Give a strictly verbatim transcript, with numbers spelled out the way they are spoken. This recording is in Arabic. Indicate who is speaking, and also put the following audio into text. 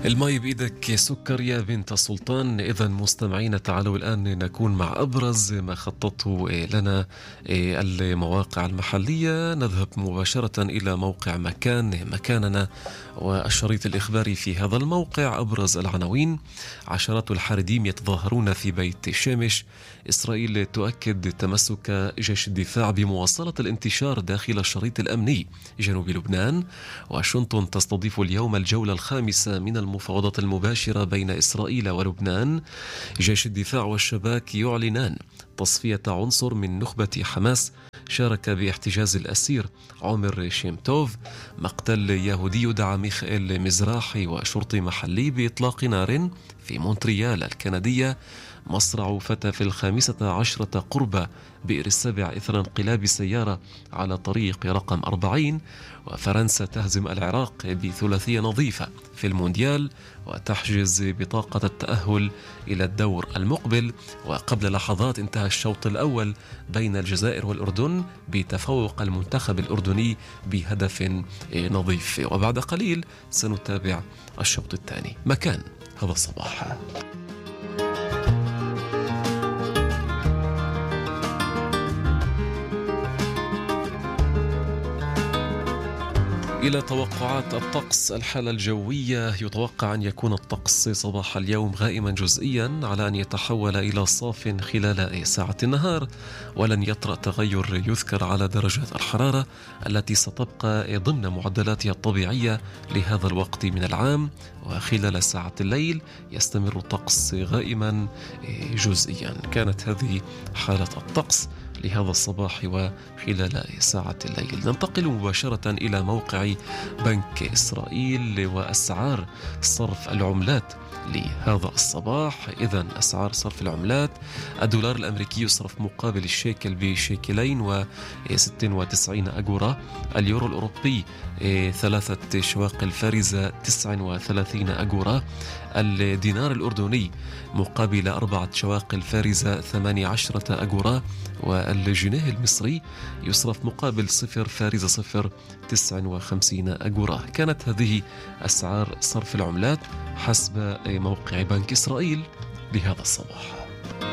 Speaker 1: الماي بإيدك سكر يا بنت السلطان. إذا مستمعين، تعالوا الآن نكون مع أبرز ما خططه لنا المواقع المحلية. نذهب مباشرة إلى موقع مكان مكاننا والشريط الإخباري في هذا الموقع. أبرز العناوين: عشرات الحارديم يتظاهرون في بيت شامش. إسرائيل تؤكد تمسك جيش الدفاع بمواصلة الانتشار داخل الشريط الأمني جنوب لبنان. واشنطن تستضيف اليوم الجولة الخامسة من المفاوضات المباشرة بين إسرائيل ولبنان. جيش الدفاع والشباك يعلنان تصفية عنصر من نخبة حماس شارك باحتجاز الأسير عمر شيمتوف. مقتل يهودي يدعى ميخائيل مزراحي وشرطي محلي بإطلاق نار في مونتريال الكندية. مصرع فتى في الخامسة عشرة قرب بئر السبع إثر انقلاب سيارة على طريق رقم أربعين. وفرنسا تهزم العراق بثلاثية نظيفة في المونديال وتحجز بطاقة التأهل إلى الدور المقبل. وقبل لحظات انتهى الشوط الأول بين الجزائر والأردن بتفوق المنتخب الأردني بهدف نظيف. وبعد قليل سنتابع الشوط الثاني. مكان هذا الصباح. إلى توقعات الطقس. الحالة الجوية: يتوقع أن يكون الطقس صباح اليوم غائما جزئيا على أن يتحول إلى صاف خلال ساعة النهار، ولن يطرأ تغير يذكر على درجات الحرارة التي ستبقى ضمن معدلاتها الطبيعية لهذا الوقت من العام. وخلال ساعة الليل يستمر الطقس غائما جزئيا. كانت هذه حالة الطقس لهذا الصباح وخلال ساعة الليل. ننتقل مباشرة إلى موقع بنك إسرائيل وأسعار صرف العملات لهذا الصباح. إذن أسعار صرف العملات: الدولار الأمريكي يصرف مقابل الشيكل بشيكلين وستة وتسعين أجورة. اليورو الأوروبي ثلاثة شواقل فارزة تسعة وثلاثين أجورة. الدينار الأردني مقابل أربعة شواقل فارزة ثمانية عشرة أجورة. والجنيه المصري يصرف مقابل صفر فارزة صفر تسعة وخمسين أجورة. كانت هذه أسعار صرف العملات حسب موقع بنك إسرائيل لهذا الصباح.